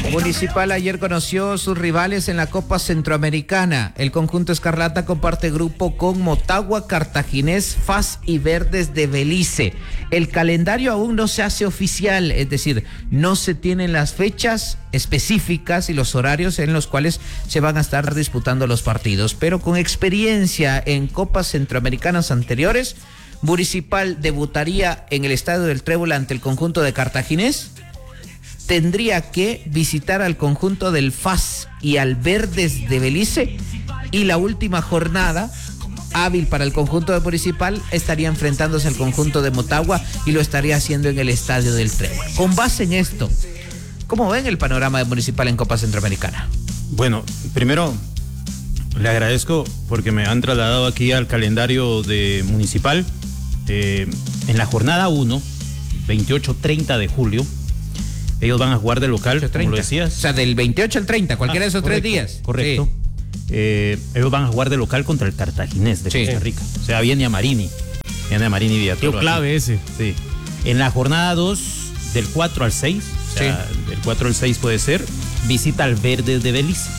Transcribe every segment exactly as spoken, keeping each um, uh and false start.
Municipal ayer conoció sus rivales en la Copa Centroamericana. El conjunto escarlata comparte grupo con Motagua, Cartaginés, F A S y Verdes de Belice. El calendario aún no se hace oficial, es decir, no se tienen las fechas específicas y los horarios en los cuales se van a estar disputando los partidos. Pero con experiencia en Copas Centroamericanas anteriores, Municipal debutaría en el Estadio del Trébol ante el conjunto de Cartaginés. Tendría que visitar al conjunto del F A S y al Verdes de Belice, y la última jornada hábil para el conjunto de Municipal estaría enfrentándose al conjunto de Motagua y lo estaría haciendo en el Estadio del Trébol. Con base en esto, ¿cómo ven el panorama de Municipal en Copa Centroamericana? Bueno, primero le agradezco porque me han trasladado aquí al calendario de Municipal. Eh, en la jornada uno, veintiocho treinta de julio, ellos van a jugar de local, como lo decías. O sea, del veintiocho al treinta, cualquiera ah, de esos correcto, tres días. Correcto. Sí. Eh, ellos van a jugar de local contra el Cartaginés de sí. Costa Rica. O sea, viene a Marini. Viene a Marini Villatoro. Qué clave aquí. Ese. Sí. En la jornada dos, del cuatro al seis, o sea, sí. del cuatro al seis puede ser, visita al Verdes de Belice.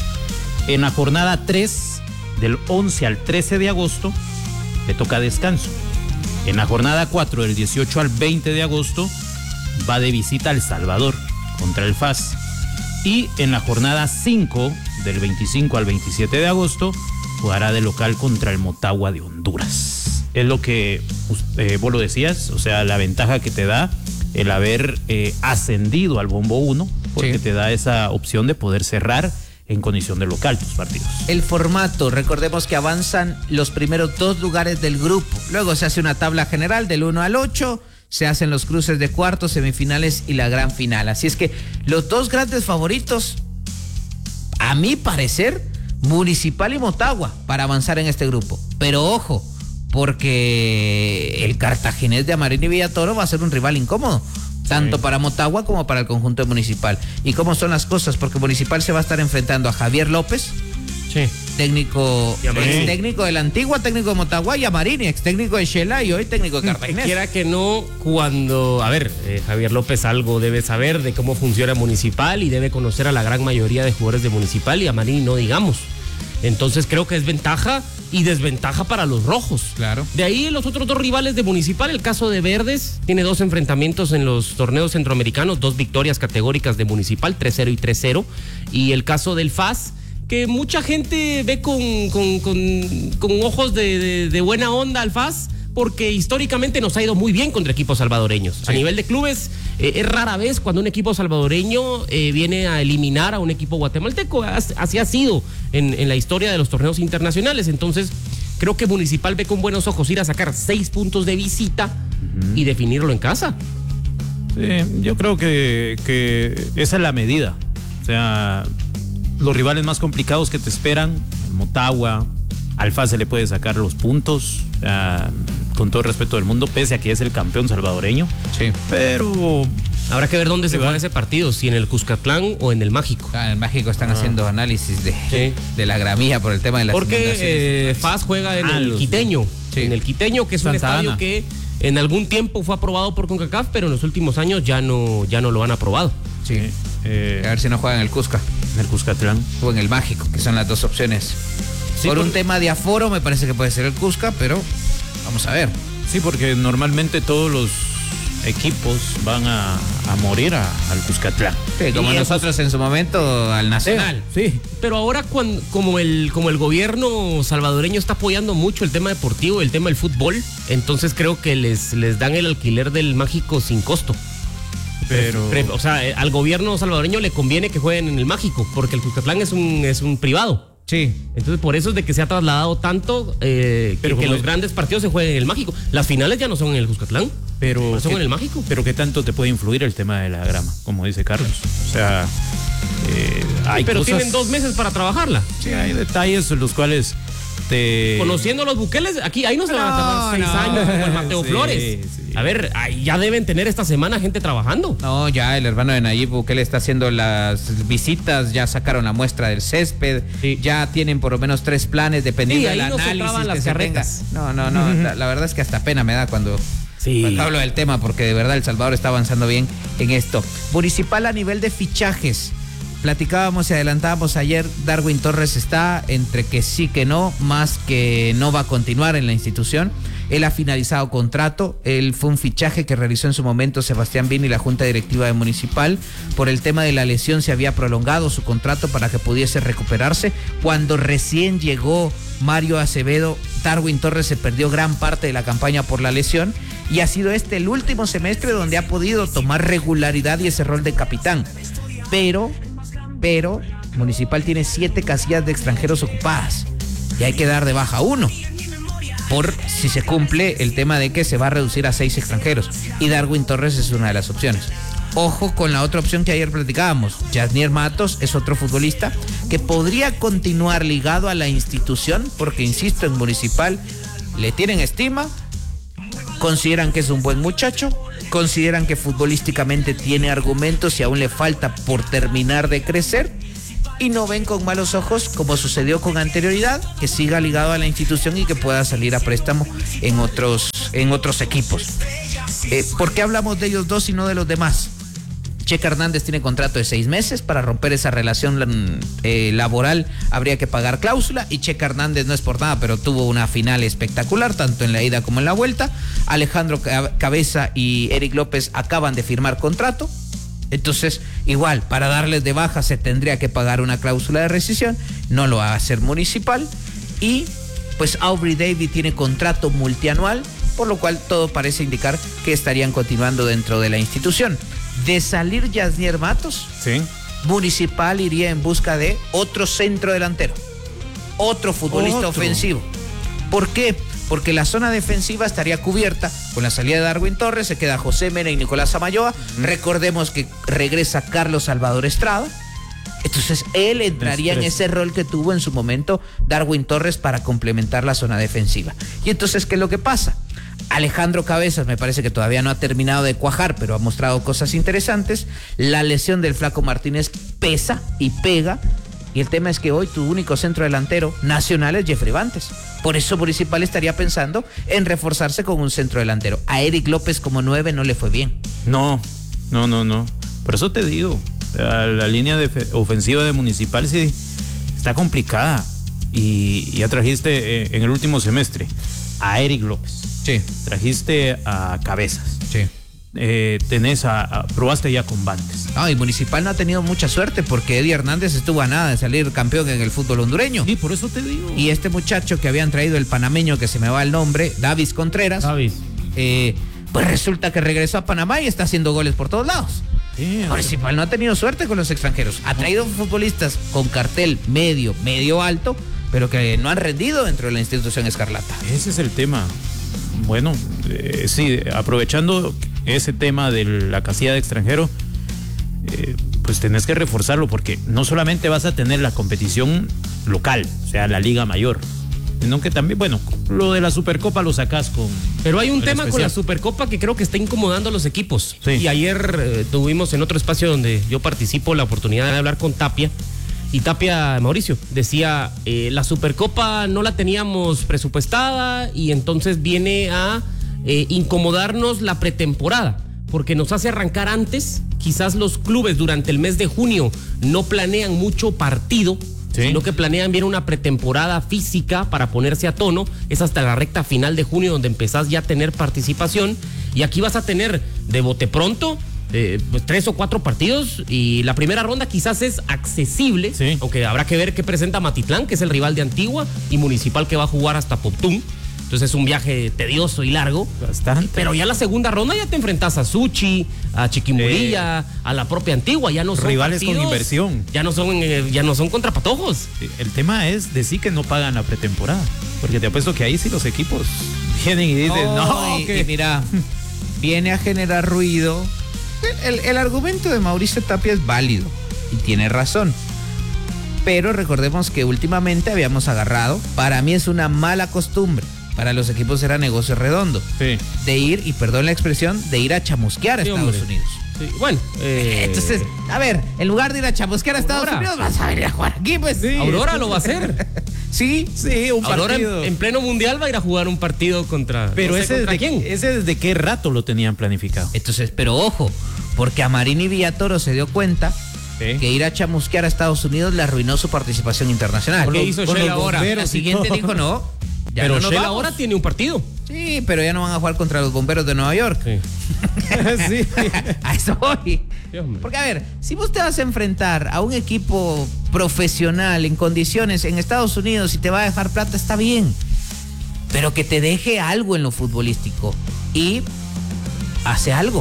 En la jornada tres, del once al trece de agosto, le toca descanso. En la jornada cuatro, del dieciocho al veinte de agosto, va de visita a El Salvador contra el F A S. Y en la jornada cinco, del veinticinco al veintisiete de agosto, jugará de local contra el Motagua de Honduras. Es lo que eh, vos lo decías, o sea, la ventaja que te da el haber eh, ascendido al bombo uno, porque sí. te da esa opción de poder cerrar en condición de local tus partidos. El formato, recordemos que avanzan los primeros dos lugares del grupo. Luego se hace una tabla general del uno al ocho, se hacen los cruces de cuartos, semifinales y la gran final. Así es que los dos grandes favoritos, a mi parecer, Municipal y Motagua, para avanzar en este grupo. Pero ojo, porque el Cartaginés de Marini Villatoro va a ser un rival incómodo, tanto sí. para Motagua como para el conjunto de Municipal. ¿Y cómo son las cosas? Porque Municipal se va a estar enfrentando a Javier López, sí. técnico, ex técnico de la antigua, técnico de Motagua, y a Marini, ex técnico de Shela y hoy técnico de Cartaginés. Quiera que no, cuando, a ver, eh, Javier López algo debe saber de cómo funciona Municipal y debe conocer a la gran mayoría de jugadores de Municipal, y a Marini no digamos. Entonces creo que es ventaja y desventaja para los rojos. Claro. De ahí los otros dos rivales de Municipal, el caso de Verdes, tiene dos enfrentamientos en los torneos centroamericanos, dos victorias categóricas de Municipal, tres cero y tres cero. Y el caso del F A S, que mucha gente ve con, con, con, con ojos de, de, de buena onda al F A S, porque históricamente nos ha ido muy bien contra equipos salvadoreños. Sí. A nivel de clubes, eh, es rara vez cuando un equipo salvadoreño eh, viene a eliminar a un equipo guatemalteco. Así ha sido en, en la historia de los torneos internacionales. Entonces, creo que Municipal ve con buenos ojos ir a sacar seis puntos de visita uh-huh. y definirlo en casa. Sí, yo creo que, que esa es la medida. O sea, los rivales más complicados que te esperan, Motagua, al F A S se le puede sacar los puntos, uh, con todo el respeto del mundo, pese a que es el campeón salvadoreño. Sí. Pero habrá que ver dónde se juega ese partido, si en el Cuscatlán o en el Mágico. Ah, en el Mágico están ah. haciendo análisis de, sí. de la gramilla por el tema de las Porque eh, F A S juega en ah, el los... Quiteño, sí. en el Quiteño, que es Santa un estadio Ana. Que en algún tiempo fue aprobado por CONCACAF, pero en los últimos años ya no, ya no lo han aprobado. Sí. Eh, a ver si no juegan en el Cusca. En el Cuscatlán. O en el Mágico, que son las dos opciones. Sí, por, por un tema de aforo me parece que puede ser el Cusca, pero vamos a ver. Sí, porque normalmente todos los equipos van a, a morir a, al Cuscatlán. Sí, como y nosotros eso, en su momento al Nacional. Sí, sí. Pero ahora cuando, como, el, como el gobierno salvadoreño está apoyando mucho el tema deportivo, el tema del fútbol, entonces creo que les, les dan el alquiler del Mágico sin costo. Pero, o sea, al gobierno salvadoreño le conviene que jueguen en el Mágico, porque el Cuscatlán es un, es un privado. Sí. Entonces por eso es de que se ha trasladado tanto eh, pero que, que los grandes partidos se jueguen en el Mágico. Las finales ya no son en el Cuscatlán, pero son en el Mágico. Pero ¿qué tanto te puede influir el tema de la grama? Como dice Carlos. O sea, eh, hay pero cosas... tienen dos meses para trabajarla. Sí, hay detalles en los cuales te... Conociendo a los Bukeles, aquí ahí no se no, van a tardar seis no. años como el Mateo sí, Flores. Sí. A ver, ya deben tener esta semana gente trabajando. No, ya el hermano de Nayib Bukele está haciendo las visitas, ya sacaron la muestra del césped, sí. ya tienen por lo menos tres planes dependiendo sí, del no análisis las que carretas. se tenga. No, no, no, uh-huh. la, la verdad es que hasta pena me da cuando, sí. cuando hablo del tema, porque de verdad El Salvador está avanzando bien en esto. Municipal a nivel de fichajes. platicábamos y adelantábamos ayer, Darwin Torres está entre que sí que no, más que no va a continuar en la institución. Él ha finalizado contrato, él fue un fichaje que realizó en su momento Sebastián Vini y la Junta Directiva de Municipal. Por el tema de la lesión se había prolongado su contrato para que pudiese recuperarse. Cuando recién llegó Mario Acevedo, Darwin Torres se perdió gran parte de la campaña por la lesión y ha sido este el último semestre donde ha podido tomar regularidad y ese rol de capitán. Pero, pero, Municipal tiene siete casillas de extranjeros ocupadas y hay que dar de baja uno. Por si se cumple el tema de que se va a reducir a seis extranjeros. Y Darwin Torres es una de las opciones. Ojo con la otra opción que ayer platicábamos. Yasnier Matos es otro futbolista que podría continuar ligado a la institución porque, insisto, en Municipal le tienen estima, consideran que es un buen muchacho, consideran que futbolísticamente tiene argumentos y aún le falta por terminar de crecer. Y no ven con malos ojos, como sucedió con anterioridad, que siga ligado a la institución y que pueda salir a préstamo en otros, en otros equipos. Eh, ¿Por qué hablamos de ellos dos y no de los demás? Checa Hernández tiene contrato de seis meses. Para romper esa relación eh, laboral habría que pagar cláusula. Y Checa Hernández no es por nada, pero tuvo una final espectacular, tanto en la ida como en la vuelta. Alejandro Cabeza y Eric López acaban de firmar contrato. Entonces, igual, para darles de baja se tendría que pagar una cláusula de rescisión, no lo va a hacer Municipal. Y pues Aubrey David tiene contrato multianual, por lo cual todo parece indicar que estarían continuando dentro de la institución. De salir Yasnier Matos, sí, Municipal iría en busca de otro centro delantero, otro futbolista otro. ofensivo. ¿Por qué? Porque la zona defensiva estaría cubierta con la salida de Darwin Torres, se queda José Mena y Nicolás Samayoa. Mm. Recordemos que regresa Carlos Salvador Estrada. Entonces él entraría en ese rol que tuvo en su momento Darwin Torres para complementar la zona defensiva. Y entonces, ¿qué es lo que pasa? Alejandro Cabezas me parece que todavía no ha terminado de cuajar, pero ha mostrado cosas interesantes. La lesión del Flaco Martínez pesa y pega. Y el tema es que hoy tu único centro delantero nacional es Jeffrey Bantes. Por eso Municipal estaría pensando en reforzarse con un centro delantero. A Eric López como nueve no le fue bien. No, no, no, no. Por eso te digo, la, la línea de ofensiva de Municipal sí está complicada. Y ya trajiste eh, en el último semestre a Eric López. Sí. Trajiste a Cabezas. Sí. Eh, tenés a, a probaste ya con Bantes. No, y Municipal no ha tenido mucha suerte porque Eddie Hernández estuvo a nada de salir campeón en el fútbol hondureño. Sí, por eso te digo. Y este muchacho que habían traído, el panameño que se me va el nombre, Davis Contreras, Davis. Eh, pues resulta que regresó a Panamá y está haciendo goles por todos lados. Sí, Municipal no ha tenido suerte con los extranjeros. Ha traído futbolistas con cartel medio, medio alto, pero que no han rendido dentro de la institución escarlata. Ese es el tema. Bueno, eh, sí, aprovechando ese tema de la casilla de extranjero, eh, pues tenés que reforzarlo porque no solamente vas a tener la competición local, o sea, la Liga Mayor, sino que también, bueno, lo de la Supercopa lo sacás con... Pero hay un tema especial con la Supercopa que creo que está incomodando a los equipos. Sí. Y ayer eh, tuvimos en otro espacio donde yo participo la oportunidad de hablar con Tapia. Y Tapia, Mauricio, decía, eh, la Supercopa no la teníamos presupuestada y entonces viene a eh, incomodarnos la pretemporada, porque nos hace arrancar antes. Quizás los clubes durante el mes de junio no planean mucho partido, sí, sino que planean bien una pretemporada física para ponerse a tono. Es hasta la recta final de junio donde empezás ya a tener participación. Y aquí vas a tener de bote pronto Eh, pues tres o cuatro partidos y la primera ronda quizás es accesible, sí, aunque habrá que ver qué presenta Matitlán, que es el rival de Antigua, y Municipal, que va a jugar hasta Poptún. Entonces es un viaje tedioso y largo. Bastante. Pero ya la segunda ronda ya te enfrentas a Suchi, a Chiquimulilla, eh, a la propia Antigua. Ya no son rivales partidos, con inversión. Ya no son, eh, ya no son contra patojos. El tema es decir que no pagan la pretemporada, porque te apuesto que ahí sí los equipos vienen y dicen, no, no y, que... y mira, viene a generar ruido. El, el, el argumento de Mauricio Tapia es válido y tiene razón, pero recordemos que últimamente habíamos agarrado, para mí es una mala costumbre, para los equipos era negocio redondo, sí, de ir, y perdón la expresión, de ir a chamusquear a sí, Estados hombre. Unidos. Sí, bueno, eh... entonces, a ver, en lugar de ir a chamusquear a Estados Aurora. Unidos, vas a venir a jugar aquí, pues. Sí, Aurora lo va a hacer. Sí, sí, un Aurora partido. En, en pleno mundial va a ir a jugar un partido contra. Pero no sé ese, contra desde, quién. ese desde qué rato lo tenían planificado. Entonces, pero ojo, porque a Marini Villatoro se dio cuenta sí. que ir a chamusquear a Estados Unidos le arruinó su participación internacional. ¿Qué hizo Shell ahora? La siguiente dijo no. Ya pero no Shell ahora tiene un partido. Sí, pero ya no van a jugar contra los bomberos de Nueva York. Sí. sí. A eso voy. Porque a ver, si vos te vas a enfrentar a un equipo profesional en condiciones en Estados Unidos y te va a dejar plata, está bien. Pero que te deje algo en lo futbolístico y hace algo.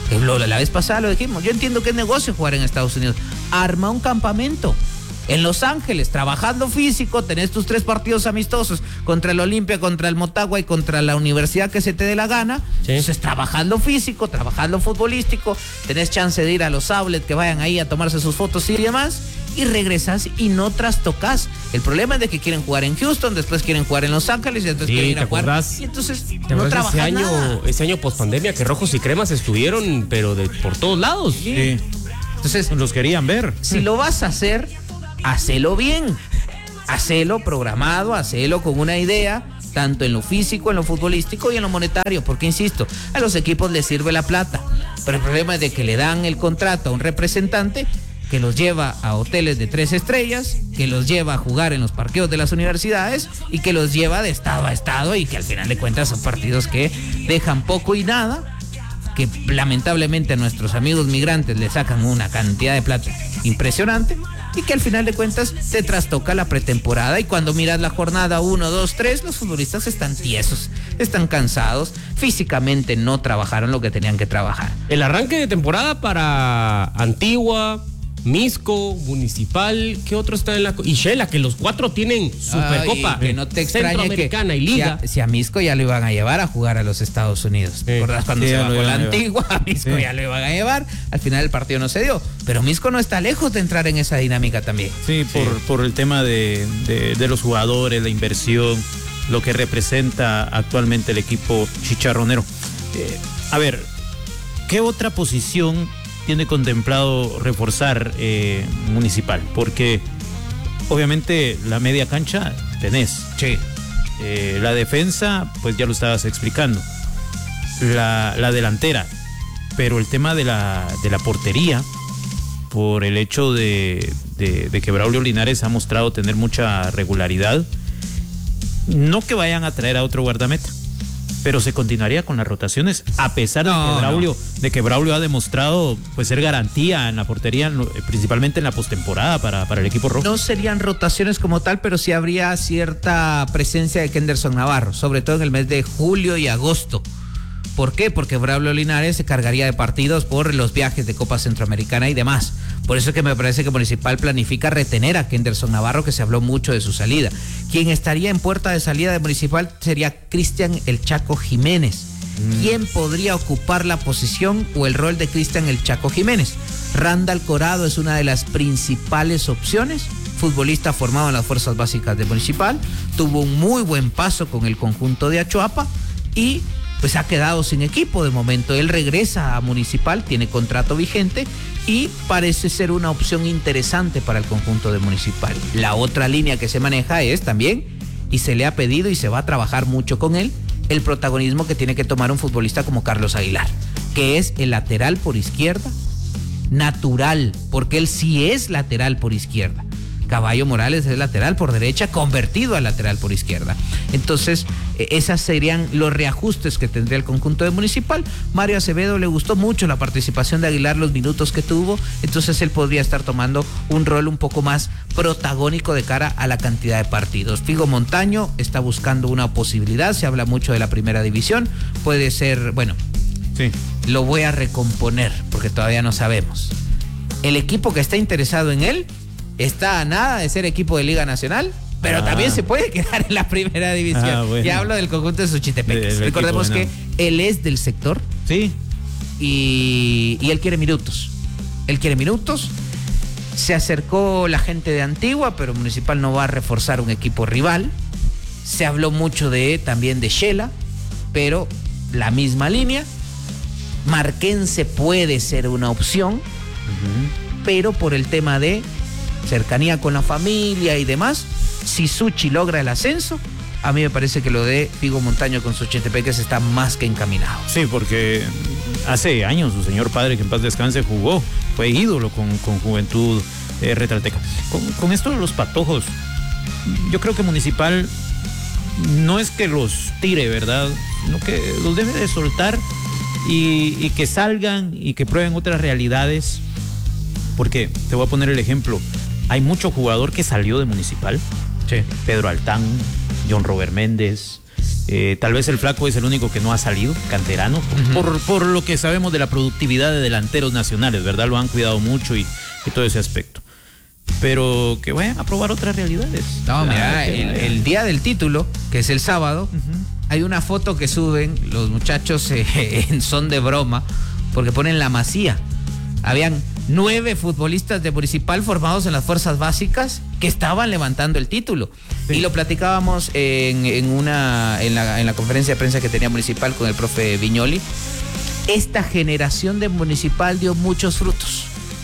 La vez pasada lo dijimos. Yo entiendo que es negocio jugar en Estados Unidos. Arma un campamento en Los Ángeles, trabajando físico, tenés tus tres partidos amistosos contra el Olimpia, contra el Motagua y contra la universidad que se te dé la gana. Sí. Entonces, trabajando físico, trabajando futbolístico, tenés chance de ir a los outlets que vayan ahí a tomarse sus fotos y demás, y regresas y no trastocas. El problema es de que quieren jugar en Houston, después quieren jugar en Los Ángeles y después sí, quieren ir a jugar. Acordás? Y entonces ¿te no trabajas ese año, nada. Ese año pospandemia que Rojos y Cremas estuvieron, pero de por todos lados. Sí. sí. Entonces, los querían ver. Si lo vas a hacer, hacelo bien, hacelo programado, hacelo con una idea, tanto en lo físico, en lo futbolístico y en lo monetario, porque insisto, a los equipos les sirve la plata, pero el problema es de que le dan el contrato a un representante que los lleva a hoteles de tres estrellas, que los lleva a jugar en los parqueos de las universidades y que los lleva de estado a estado y que al final de cuentas son partidos que dejan poco y nada, que lamentablemente a nuestros amigos migrantes le sacan una cantidad de plata impresionante y que al final de cuentas te trastoca la pretemporada y cuando miras la jornada uno, dos, tres, los futbolistas están tiesos, están cansados, físicamente no trabajaron lo que tenían que trabajar. El arranque de temporada para Antigua, Misco, Municipal, ¿qué otro está en la...? Y Shela, que los cuatro tienen Supercopa. Ay, que no te extrañe que y Liga. Si a, si a Misco ya lo iban a llevar a jugar a los Estados Unidos. ¿Te acordás cuando sí, se bajó la Antigua? A Misco sí. ya lo iban a llevar. Al final el partido no se dio. Pero Misco no está lejos de entrar en esa dinámica también. Sí, por, sí. por el tema de, de, de los jugadores, la inversión, lo que representa actualmente el equipo chicharronero. Eh, a ver, ¿qué otra posición tiene contemplado reforzar eh, Municipal? Porque obviamente la media cancha tenés. Sí. Eh, la defensa, pues ya lo estabas explicando. La, la delantera. Pero el tema de la, de la portería, por el hecho de, de, de que Braulio Linares ha mostrado tener mucha regularidad, no que vayan a traer a otro guardameta, pero se continuaría con las rotaciones a pesar no, de que Braulio no. de que Braulio ha demostrado pues ser garantía en la portería, principalmente en la postemporada para, para el equipo rojo. No serían rotaciones como tal, pero sí habría cierta presencia de Kenderson Navarro, sobre todo en el mes de julio y agosto. ¿Por qué? Porque Braulio Linares se cargaría de partidos por los viajes de Copa Centroamericana y demás. Por eso es que me parece que Municipal planifica retener a Kenderson Navarro, que se habló mucho de su salida. Quien estaría en puerta de salida de Municipal sería Cristian El Chaco Jiménez. Mm. ¿Quién podría ocupar la posición o el rol de Cristian El Chaco Jiménez? Randall Corado es una de las principales opciones. Futbolista formado en las fuerzas básicas de Municipal. Tuvo un muy buen paso con el conjunto de Achuapa y pues ha quedado sin equipo de momento. Él regresa a Municipal, tiene contrato vigente y parece ser una opción interesante para el conjunto de Municipal. La otra línea que se maneja es también, y se le ha pedido y se va a trabajar mucho con él, el protagonismo que tiene que tomar un futbolista como Carlos Aguilar, que es el lateral por izquierda natural, porque él sí es lateral por izquierda. Caballo Morales es lateral por derecha, convertido a lateral por izquierda. Entonces, eh, esas serían los reajustes que tendría el conjunto de Municipal. Mario Acevedo le gustó mucho la participación de Aguilar, los minutos que tuvo, entonces él podría estar tomando un rol un poco más protagónico de cara a la cantidad de partidos. Figo Montaño está buscando una posibilidad, se habla mucho de la primera división, puede ser, bueno, sí. Lo voy a recomponer porque todavía no sabemos. El equipo que está interesado en él está a nada de ser equipo de Liga Nacional, pero ah. también se puede quedar en la primera división. Ah, bueno. Ya hablo del conjunto de Suchitepeques. Recordemos que él es del sector. Sí. Y, y él quiere minutos. Él quiere minutos. Se acercó la gente de Antigua, pero Municipal no va a reforzar un equipo rival. Se habló mucho de también de Shela, pero la misma línea. Marquense puede ser una opción, uh-huh. pero por el tema de cercanía con la familia y demás, si Suchi logra el ascenso, a mí me parece que lo de Figo Montaño con Suchitepeques está más que encaminado. Sí, porque hace años su señor padre, que en paz descanse, jugó, fue ídolo con, con Juventud eh, Retalteca. Con, con esto de los patojos, yo creo que Municipal no es que los tire, ¿verdad? Sino que los debe de soltar y, y que salgan y que prueben otras realidades. Porque te voy a poner el ejemplo. Hay mucho jugador que salió de Municipal. Sí. Pedro Altán, John Robert Méndez. Eh, tal vez el Flaco es el único que no ha salido, canterano, uh-huh. por, por lo que sabemos de la productividad de delanteros nacionales, ¿verdad? Lo han cuidado mucho y, y todo ese aspecto. Pero que vayan a probar otras realidades. No, mira, el, el día del título, que es el sábado, uh-huh. hay una foto que suben los muchachos eh, en son de broma, porque ponen la Masía. Habían nueve futbolistas de Municipal formados en las fuerzas básicas que estaban levantando el título. Sí. Y lo platicábamos en, en, una, en, la, en la conferencia de prensa que tenía Municipal con el profe Viñoli. Esta generación de Municipal dio muchos frutos.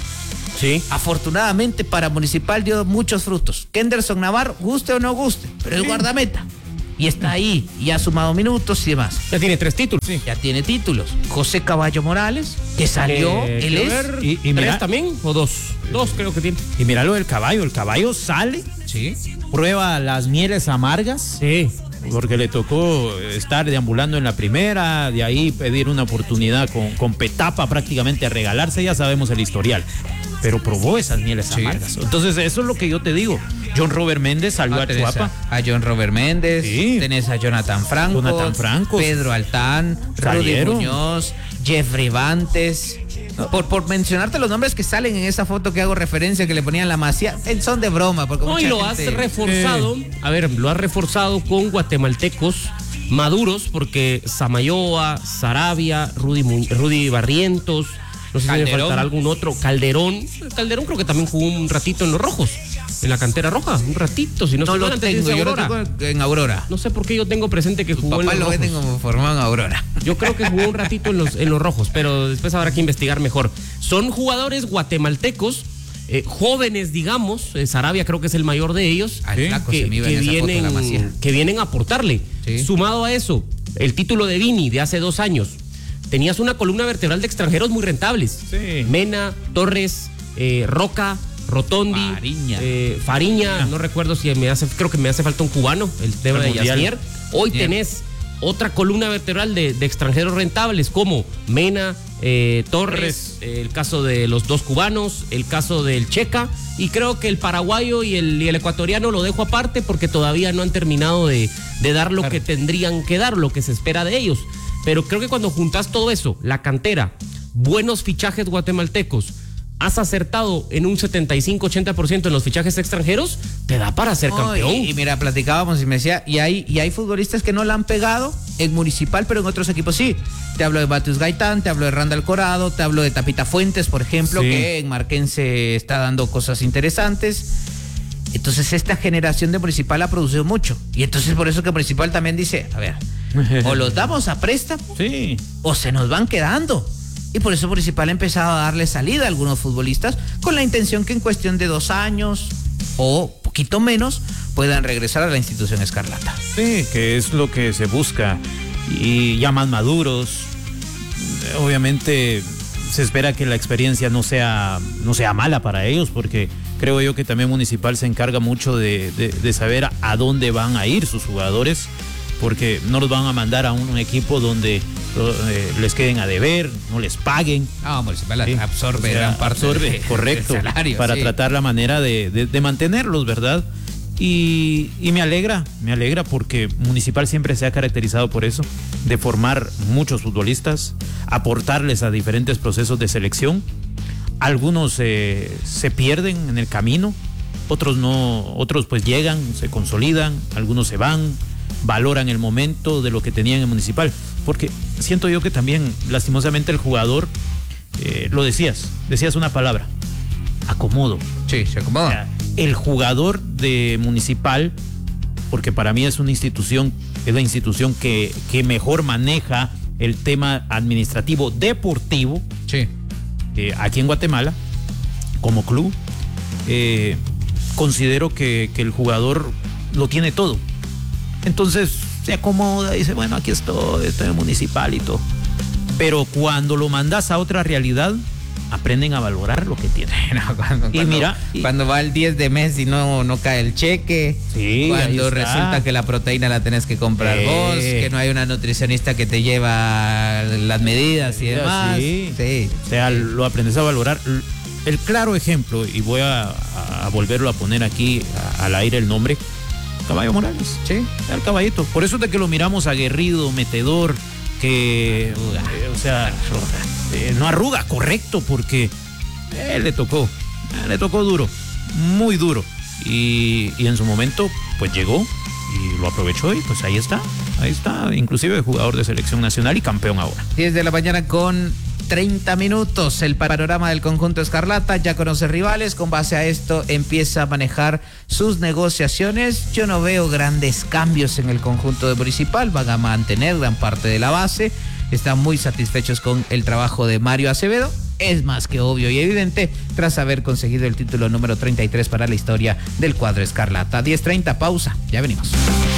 Sí. Afortunadamente para Municipal dio muchos frutos. Kenderson Navarro, guste o no guste, pero sí. es guardameta. Y está ahí, y ha sumado minutos y demás. Ya tiene tres títulos. Sí. Ya tiene títulos. José Caballo Morales, que salió, eh, él es. Ver, ¿Y, y mira, ¿tres también o dos? Dos creo que tiene. Y mira lo del Caballo, el Caballo sale, sí. prueba las mieles amargas. Sí. Porque le tocó estar deambulando en la primera, de ahí pedir una oportunidad con, con Petapa prácticamente a regalarse, ya sabemos el historial. Pero probó esas mieles sí. amargas. Entonces, eso es lo que yo te digo. John Robert Méndez salió ah, a Chuapa. A, a John Robert Méndez, sí. tenés a Jonathan Franco, Jonathan Franco, Pedro Altán, Salieron. Rudy Muñoz, Jeffrey Vantes. No. Por, por mencionarte los nombres que salen en esa foto que hago referencia, que le ponían la Masía, son de broma. Porque no, y lo gente... has reforzado, eh. a ver, lo has reforzado con guatemaltecos maduros, porque Samayoa, Sarabia, Rudy, Mu- Rudy Barrientos, no sé Calderón. si me faltará algún otro, Calderón. Calderón creo que también jugó un ratito en los rojos, en la cantera roja, un ratito, si no, no se lo antes tengo, yo Aurora. lo tengo en Aurora. No sé por qué yo tengo presente que tu jugó papá en los lo rojos. venden como formado en Aurora. Yo creo que jugó un ratito en los, en los rojos, pero después habrá que investigar mejor. Son jugadores guatemaltecos, eh, jóvenes, digamos. eh, Sarabia creo que es el mayor de ellos, Al que, flaco que, se me iba que en esa foto de la Masía. vienen, que vienen a aportarle. Sí. Sumado a eso, el título de Vini de hace dos años. Tenías una columna vertebral de extranjeros muy rentables. Sí. Mena, Torres, eh, Roca, Rotondi, Fariña, eh, Fariña, no. no recuerdo si me hace, creo que me hace falta un cubano, el tema el de Yasnier. Hoy Bien. tenés otra columna vertebral de, de extranjeros rentables como Mena, eh, Torres, eh, el caso de los dos cubanos, el caso del Checa, y creo que el paraguayo y el, y el ecuatoriano lo dejo aparte porque todavía no han terminado de, de dar lo claro. que tendrían que dar, lo que se espera de ellos. Pero creo que cuando juntas todo eso, la cantera, buenos fichajes guatemaltecos, has acertado en un setenta y cinco a ochenta por ciento en los fichajes extranjeros, te da para ser no, campeón. Y, y mira, platicábamos y me decía, y hay, y hay futbolistas que no la han pegado en Municipal, pero en otros equipos sí. Te hablo de Batius Gaitán, te hablo de Randall Corado, te hablo de Tapita Fuentes, por ejemplo, sí. que en Marquense está dando cosas interesantes. Entonces esta generación de Municipal ha producido mucho. Y entonces por eso que Municipal también dice, a ver, o los damos a préstamo sí. o se nos van quedando. Y por eso Municipal ha empezado a darle salida a algunos futbolistas con la intención que en cuestión de dos años o poquito menos puedan regresar a la institución escarlata. Sí, que es lo que se busca. Y ya más maduros. Obviamente se espera que la experiencia no sea, no sea mala para ellos, porque creo yo que también Municipal se encarga mucho de, de, de saber a dónde van a ir sus jugadores, porque no los van a mandar a un equipo donde eh, les queden a deber, no les paguen. No, Municipal sí. absorbe o sea, gran parte absorbe, de, correcto, del salario, para sí. tratar la manera de, de, de mantenerlos, ¿verdad? Y, y me alegra, me alegra porque Municipal siempre se ha caracterizado por eso, de formar muchos futbolistas, aportarles a diferentes procesos de selección. Algunos eh, se pierden en el camino, otros no, otros pues llegan, se consolidan, algunos se van, valoran el momento de lo que tenían en Municipal, porque siento yo que también lastimosamente el jugador, eh, lo decías, decías una palabra, acomodo. Sí, se acomoda. O sea, el jugador de Municipal, porque para mí es una institución, es la institución que, que mejor maneja el tema administrativo deportivo, sí. eh, aquí en Guatemala, como club, eh, considero que, que el jugador lo tiene todo. Entonces se acomoda y dice, bueno, aquí estoy, estoy en Municipal y todo. pero cuando lo mandas a otra realidad, aprenden a valorar lo que tienen. No, cuando, y cuando, mira, cuando va el diez de mes y no, no cae el cheque, sí, cuando resulta que la proteína la tenés que comprar eh. vos, que no hay una nutricionista que te lleva las medidas y demás. Sí. Sí. O sea, lo aprendes a valorar. El claro ejemplo, y voy a, a volverlo a poner aquí a, al aire el nombre, Caballo Morales. Sí. El caballito. Por eso de que lo miramos aguerrido, metedor, que, eh, o sea, eh, no arruga, correcto, porque eh, le tocó, eh, le tocó duro, muy duro. Y, y en su momento, pues llegó y lo aprovechó y pues ahí está, ahí está, inclusive jugador de selección nacional y campeón ahora. diez de la mañana con treinta minutos, el panorama del conjunto escarlata, ya conoce rivales, con base a esto empieza a manejar sus negociaciones. Yo no veo grandes cambios en el conjunto de Municipal, van a mantener gran parte de la base, están muy satisfechos con el trabajo de Mario Acevedo, es más que obvio y evidente tras haber conseguido el título número treinta y tres para la historia del cuadro escarlata. diez treinta, pausa, ya venimos.